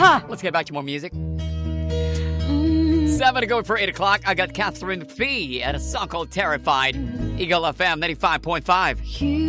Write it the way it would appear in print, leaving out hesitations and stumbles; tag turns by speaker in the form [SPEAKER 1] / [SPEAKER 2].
[SPEAKER 1] Let's get back to more music. 7 to go for 8 o'clock. I got Catherine Fee at a song called Terrified. Eagle FM 95.5.